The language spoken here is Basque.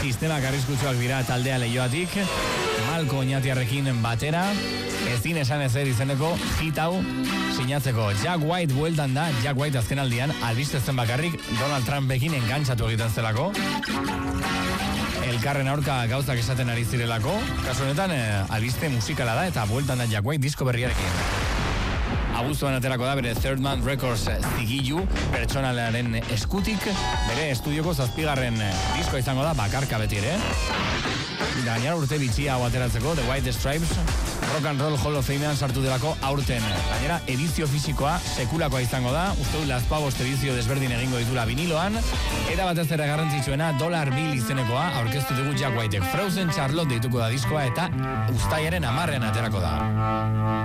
sistemak arriskutsuak dira taldea Leioatik, Malko Oñatiarrekin batera, ezin esan ezer izeneko hit hau sinatzeko. Jack White bueltan da, Jack White azkenaldian albiste zen bakarrik Donald Trumpekin engantzatu egiten zelako. Elkarren aurka gauzak esaten ari zirelako. Kasu honetan, albiste musikala da eta bueltan da Jack White disko berriarekin. Abuztuan aterako da bere Third Man Records zigilu pertsonalaren eskutik, bere estudioko 7. diskoa izango da bakarka beti ere. Gainera urte bitxia hau ateratzeko, The White Stripes Rock and Roll Hall of Famean sartu delako aurten. Gainera edizio fisikoa sekulakoa izango da, uste du lazpabost edizio desberdin egingo ditula viniloan, eta batez ere garrantzitsuena $1 bill izenekoa aurkeztu dugu Jack Whitek. Frozen Charlotte deituko da diskoa eta uztailaren 10 aterako da.